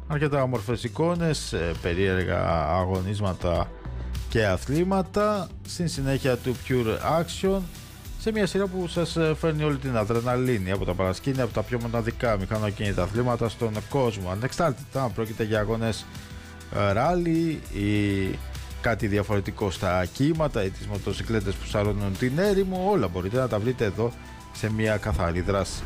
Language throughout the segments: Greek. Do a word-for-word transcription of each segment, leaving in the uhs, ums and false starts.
Αρκετά όμορφες εικόνες, περίεργα αγωνίσματα και αθλήματα, στην συνέχεια του Pure Action, σε μια σειρά που σας φέρνει όλη την αδρεναλίνη από τα παρασκήνια, από τα πιο μοναδικά μηχανοκίνητα αθλήματα στον κόσμο, ανεξάρτητα αν πρόκειται για αγώνες ράλι ή κάτι διαφορετικό στα κύματα ή τις μοτοσυκλέτες που σαρώνουν την έρημο. Όλα μπορείτε να τα βρείτε εδώ σε μια καθαρή δράση.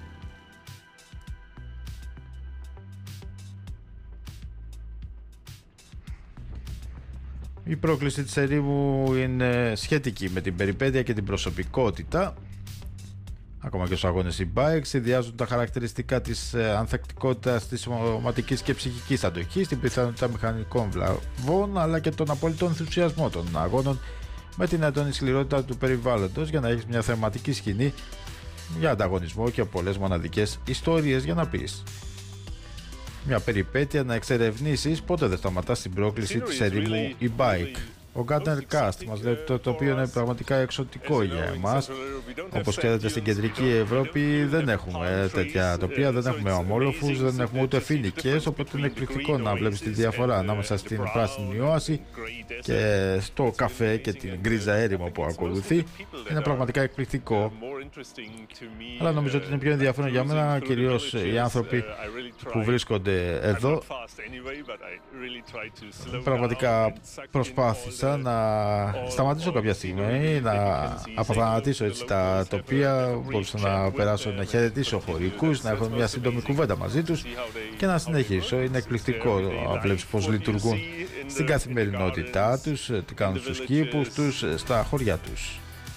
Η πρόκληση της ερήμου είναι σχετική με την περιπέτεια και την προσωπικότητα. Ακόμα και στους αγώνες e-bikes συνδυάζουν τα χαρακτηριστικά της ανθεκτικότητας, της σωματικής και ψυχικής αντοχής, την πιθανότητα μηχανικών βλαβών, αλλά και τον απόλυτο ενθουσιασμό των αγώνων με την έντονη σκληρότητα του περιβάλλοντος, για να έχεις μια θεματική σκηνή για ανταγωνισμό και πολλές μοναδικές ιστορίες για να πεις. Μια περιπέτεια να εξερευνήσεις, πότε δεν σταματάς στην πρόκληση της ερήμου e-bike. Ο Gardner Cast μας λέει το τοπίο είναι πραγματικά εξωτικό για εμάς. Όπως ξέρετε, στην κεντρική Ευρώπη δεν έχουμε τέτοια τοπία, δεν έχουμε ομόλοφους, δεν έχουμε ούτε φοίνικες, οπότε είναι εκπληκτικό να βλέπεις τη διαφορά ανάμεσα στην πράσινη όαση και στο καφέ και την γκρίζα έρημο που ακολουθεί. Είναι πραγματικά εκπληκτικό. Αλλά νομίζω ότι είναι πιο ενδιαφέρον για μένα κυρίως οι άνθρωποι που βρίσκονται εδώ. Πραγματικά προσπάθησα να σταματήσω κάποια στιγμή, να απαθανατήσω έτσι τα τοπία, μπορούσα να περάσω, να χαιρετήσω χωρικούς, να έχω μια σύντομη κουβέντα μαζί τους και να συνεχίσω. Είναι εκπληκτικό να βλέπεις πώς λειτουργούν στην καθημερινότητά τους, τι κάνουν στους κήπους τους, στα χωριά τους.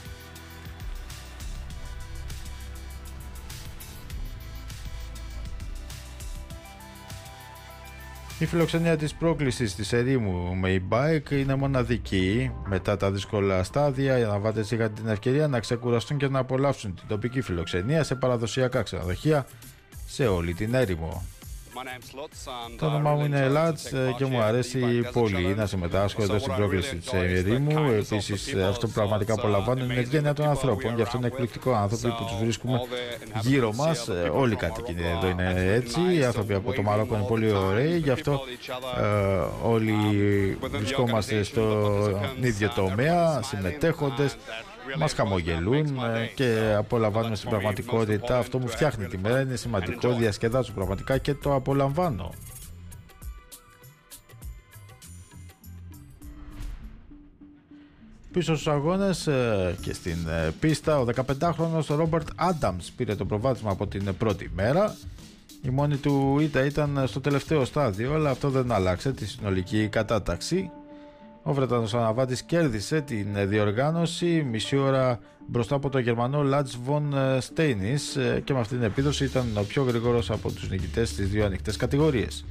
Η φιλοξενία της πρόκλησης της ερήμου με e-bike είναι μοναδική. Μετά τα δύσκολα στάδια, οι αναβάτες είχαν την ευκαιρία να ξεκουραστούν και να απολαύσουν την τοπική φιλοξενία σε παραδοσιακά ξενοδοχεία σε όλη την έρημο. Το όνομά μου είναι Λάτς και μου αρέσει πολύ να συμμετάσχω εδώ στην πρόκληση της ερήμου. Επίσης, αυτό που πραγματικά απολαμβάνω είναι η ευγένεια των ανθρώπων. Γι' αυτό είναι εκπληκτικό άνθρωποι που τους βρίσκουμε γύρω μας. Όλοι οι κάτοικοι εδώ είναι έτσι. Οι άνθρωποι από το Μαρόκο είναι πολύ ωραίοι. Γι' αυτό ε, όλοι βρισκόμαστε στον ίδιο τομέα, συμμετέχοντες. Μας χαμογελούν και απολαμβάνουμε στην πραγματικότητα. Αυτό μου φτιάχνει τη μέρα, είναι σημαντικό, διασκεδάζω πραγματικά και το απολαμβάνω. Πίσω στους αγώνες και στην πίστα, ο δεκαπεντάχρονος Ρόμπερτ Άνταμς πήρε το προβάδισμα από την πρώτη μέρα. Η μόνη του ήττα ήταν στο τελευταίο στάδιο, αλλά αυτό δεν άλλαξε τη συνολική κατάταξη. Ο Βρετανός αναβάτης κέρδισε την διοργάνωση μισή ώρα μπροστά από τον Γερμανό Λάτς Βον Στέινις και με αυτή την επίδοση ήταν ο πιο γρήγορος από τους νικητές στις δύο ανοιχτές κατηγορίες.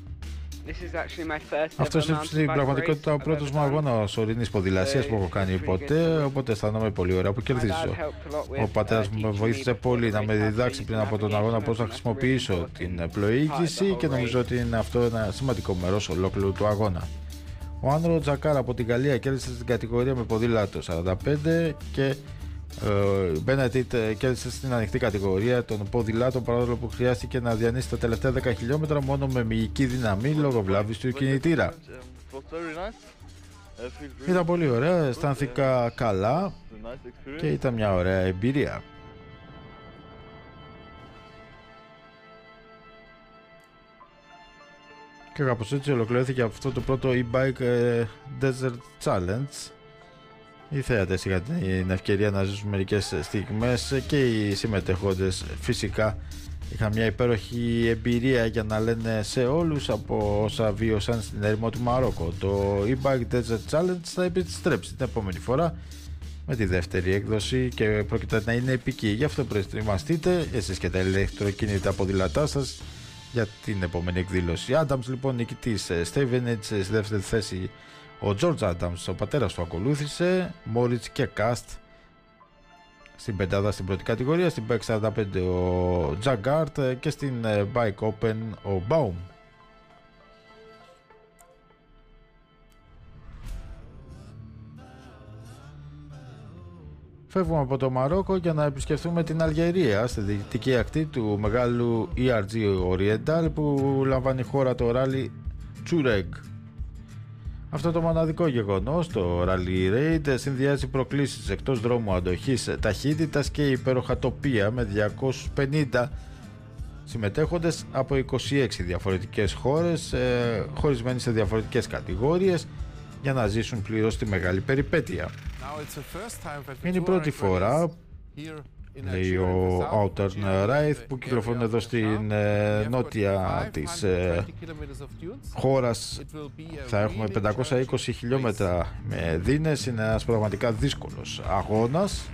Αυτός είναι στην πραγματικότητα ο πρώτος μου αγώνας ορεινής ποδηλασίας που έχω κάνει ποτέ, οπότε αισθάνομαι πολύ ωραία που κερδίζω. Ο πατέρας μου με βοήθησε πολύ να με διδάξει πριν από τον αγώνα πώς να χρησιμοποιήσω την πλοήγηση και νομίζω ότι είναι αυτό ένα σημαντικό μέρος ολόκληρου του αγώνα. Ο Άνδρο Τζακάρα από την Γαλλία κέρδισε στην κατηγορία με ποδήλατο σαράντα πέντε και ο Μπένετιτ κέρδισε στην ανοιχτή κατηγορία των ποδηλάτων, παρόλο που χρειάστηκε να διανύσει τα τελευταία δέκα χιλιόμετρα μόνο με μυϊκή δύναμη λόγω βλάβης του κινητήρα. Ήταν πολύ ωραία, αισθάνθηκα καλά και ήταν μια ωραία εμπειρία. Και κάπως έτσι ολοκληρώθηκε αυτό το πρώτο e-bike Desert Challenge. Οι θέατες είχαν την ευκαιρία να ζήσουν μερικές στιγμές και οι συμμετεχόντες φυσικά είχαν μια υπέροχη εμπειρία για να λένε σε όλους από όσα βίωσαν στην έρημο του Μαρόκο. Το e-bike Desert Challenge θα επιστρέψει την επόμενη φορά με τη δεύτερη έκδοση και πρόκειται να είναι επική. Γι' αυτό προετοιμαστείτε εσείς και τα ηλεκτροκίνητα ποδηλατά σας για την επόμενη εκδήλωση. Άνταμς λοιπόν νικητής, Στέιβενετς στη δεύτερη θέση, ο Τζόρτζ Άνταμς ο πατέρας του ακολούθησε, Μόριτς και Κάστ στην πεντάδα στην πρώτη κατηγορία, στην μπέικ σαράντα πέντε ο Τζαγκάρτ και στην Bike Open ο Baum. Φεύγουμε από το Μαρόκο για να επισκεφθούμε την Αλγερία, στη δυτική ακτή του μεγάλου ι αρ τζι Oriental που λαμβάνει χώρα το ράλι Touareg. Αυτό το μοναδικό γεγονός, το Rally Raid, συνδυάζει προκλήσεις εκτός δρόμου αντοχής ταχύτητας και υπέροχα τοπία με διακόσιους πενήντα συμμετέχοντες από είκοσι έξι διαφορετικές χώρες, ε, χωρισμένοι σε διαφορετικές κατηγορίες, για να ζήσουν πλήρως τη μεγάλη περιπέτεια. Είναι η πρώτη φορά, λέει ο Outer Wraith, που κυκλοφορούν εδώ στην ε, νότια της ε, χώρας. Θα έχουμε πεντακόσια είκοσι χιλιόμετρα με δίνες. Είναι ένας πραγματικά δύσκολος αγώνας.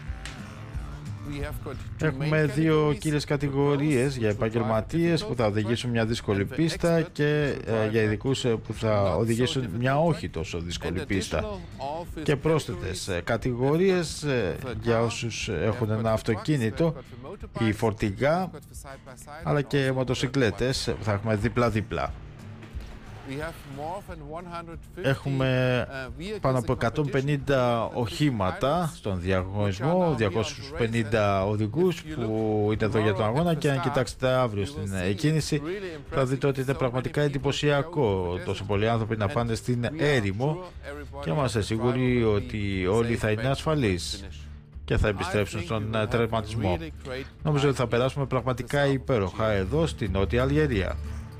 Έχουμε δύο κύριες κατηγορίες για επαγγελματίες που θα οδηγήσουν μια δύσκολη πίστα και ε, για ειδικούς που θα οδηγήσουν μια όχι τόσο δύσκολη πίστα, και πρόσθετες κατηγορίες ε, για όσους έχουν ένα αυτοκίνητο ή φορτηγά, αλλά και μοτοσικλέτες που θα έχουμε δίπλα-δίπλα. Έχουμε πάνω από εκατόν πενήντα οχήματα στον διαγωνισμό, διακόσιους πενήντα οδηγούς που είναι εδώ για τον αγώνα, και αν κοιτάξετε αύριο στην εκκίνηση θα δείτε ότι είναι πραγματικά εντυπωσιακό τόσο πολλοί άνθρωποι να πάνε στην έρημο, και είμαστε σίγουροι ότι όλοι θα είναι ασφαλείς και θα επιστρέψουν στον τερματισμό. Νομίζω ότι θα περάσουμε πραγματικά υπέροχα εδώ στη Νότια Αλγερία.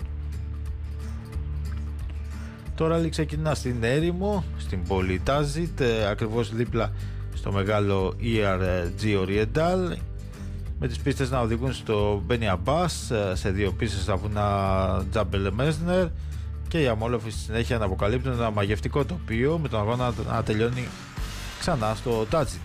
Το ράλι ξεκινά στην έρημο, στην πόλη Τάζιτ, ακριβώς δίπλα στο μεγάλο ι αρ τζι Oriental, με τις πίστες να οδηγούν στο Μπένι Αμπάς, σε δύο πίστες στα βουνά Τζάμπελ Μέσνερ, και οι αμόλοφοι στη συνέχεια να αποκαλύπτουν ένα μαγευτικό τοπίο, με τον αγώνα να τελειώνει ξανά στο Τάζιτ.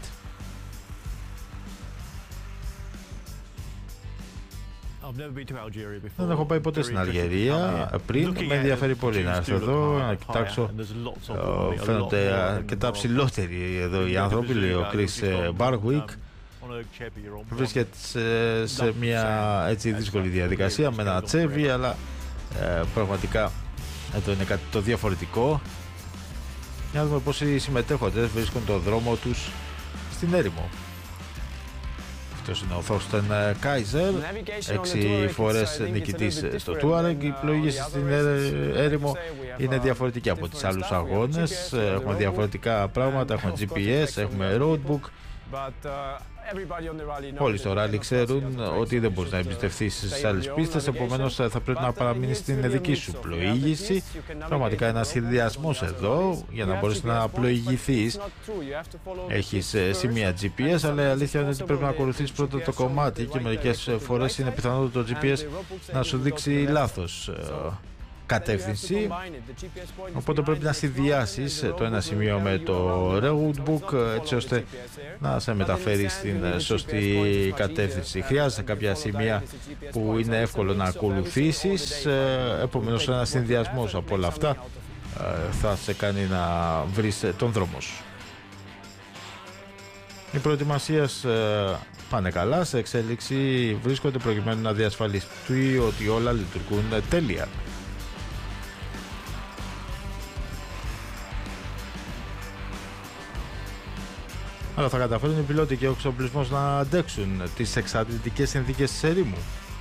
Δεν έχω πάει ποτέ στην Αλγερία πριν, με ενδιαφέρει πολύ να έρθω εδώ, να κοιτάξω. Φαίνονται αρκετά ψηλότεροι εδώ οι άνθρωποι, λέει ο Chris Barwick. Βρίσκεται σε μια έτσι δύσκολη διαδικασία με ένα τσέβι, αλλά ε, πραγματικά εδώ είναι κάτι το διαφορετικό. Για να δούμε πώς οι συμμετέχοντες βρίσκουν το δρόμο τους στην έρημο. Αυτός είναι ο Θόρστεν Κάιζερ, έξι φορές νικητής στο Touareg. Η πλοήγηση στην έρημο είναι διαφορετική από τις άλλους αγώνες. Έχουμε διαφορετικά πράγματα, έχουμε τζι πι ες, έχουμε roadbook. Όλοι στο ράλι ξέρουν ότι δεν μπορείς να εμπιστευτείς στις άλλες πίστες, επομένως θα πρέπει να παραμείνεις στην δική σου πλοήγηση. Πραγματικά ένας σχεδιασμός εδώ για να μπορείς να πλοηγηθείς. Έχεις σημεία τζι πι ες, αλλά η αλήθεια είναι ότι πρέπει να ακολουθείς πρώτα το κομμάτι, και μερικές φορές είναι πιθανό το τζι πι ες να σου δείξει λάθος κατεύθυνση, οπότε πρέπει να συνδυάσεις το ένα σημείο με το roadbook έτσι ώστε να σε μεταφέρει στην σωστή κατεύθυνση. Χρειάζεται κάποια σημεία που είναι εύκολο να ακολουθήσεις, επομένως ένα συνδυασμός από όλα αυτά θα σε κάνει να βρεις τον δρόμο σου. Οι προετοιμασίες πάνε καλά, σε εξέλιξη βρίσκονται προκειμένου να διασφαλιστεί ότι όλα λειτουργούν τέλεια. Αλλά θα καταφέρουν οι πιλότοι και ο εξοπλισμός να αντέξουν τις εξαντλητικές συνθήκες της ερήμου.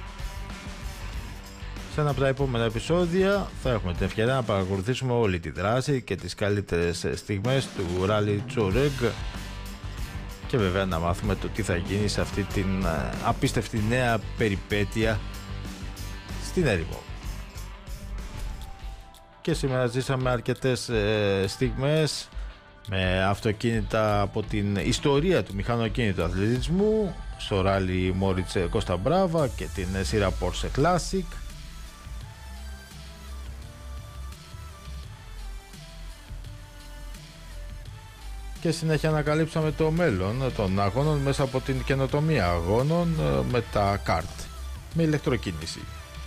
Σε ένα από τα επόμενα επεισόδια θα έχουμε την ευκαιρία να παρακολουθήσουμε όλη τη δράση και τις καλύτερες στιγμές του Rally Touareg, και βέβαια να μάθουμε το τι θα γίνει σε αυτή την απίστευτη νέα περιπέτεια στην έρημο. Και σήμερα ζήσαμε αρκετές ε, στιγμές με αυτοκίνητα από την ιστορία του μηχανοκίνητου αθλητισμού, στο ράλι Moritz Costa Brava και την σειρά Porsche Classic. Και συνέχεια ανακαλύψαμε το μέλλον των αγώνων μέσα από την καινοτομία αγώνων με τα kart, με ηλεκτροκίνηση.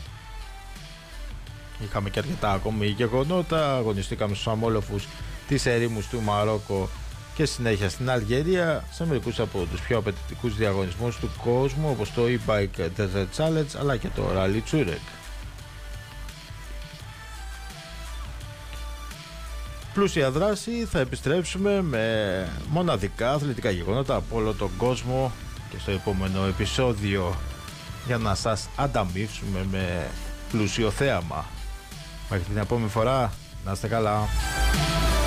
Είχαμε και αρκετά ακόμη γεγονότα, αγωνιστήκαμε στους αμόλοφους της ερήμους του Μαρόκο και συνέχεια στην Αλγερία σε μερικούς από τους πιο απαιτητικούς διαγωνισμούς του κόσμου, όπως το e-bike Desert Challenge αλλά και το Rally Touareg. πλούσια δράση θα επιστρέψουμε με μοναδικά αθλητικά γεγονότα από όλο τον κόσμο και στο επόμενο επεισόδιο για να σας ανταμείψουμε με πλούσιο θέαμα. Μέχρι την επόμενη φορά, να είστε καλά.